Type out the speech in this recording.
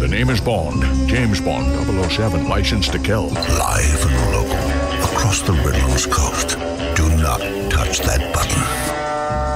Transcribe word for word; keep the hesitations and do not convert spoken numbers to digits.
The name is Bond. James Bond, double oh seven, licensed to kill. Live and local, across the Midlands coast.